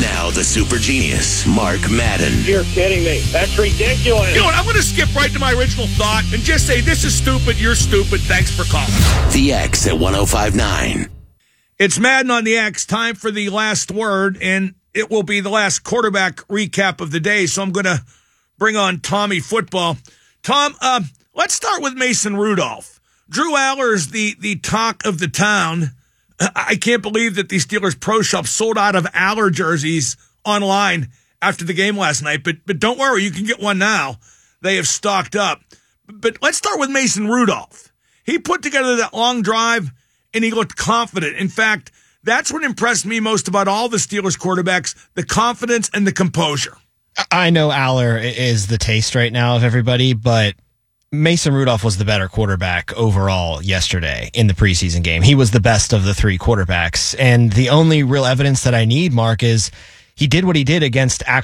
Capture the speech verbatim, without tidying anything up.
Now the super genius, Mark Madden. You're kidding me. That's ridiculous. You know what? I'm going to skip right to my original thought and just say this is stupid, you're stupid, thanks for calling. The X at one oh five nine. It's Madden on the X, time for the last word, and it will be the last quarterback recap of the day, so I'm going to bring on Tommy Football. Tom, uh, let's start with Mason Rudolph. Drew Aller's the, the talk of the town. I can't believe that the Steelers Pro Shop sold out of Aller jerseys online after the game last night, but but don't worry, you can get one now. They have stocked up. But let's start with Mason Rudolph. He put together that long drive, and he looked confident. In fact, that's what impressed me most about all the Steelers quarterbacks, the confidence and the composure. I know Aller is the taste right now of everybody, but Mason Rudolph was the better quarterback overall yesterday in the preseason game. He was the best of the three quarterbacks. And the only real evidence that I need, Mark, is he did what he did against actual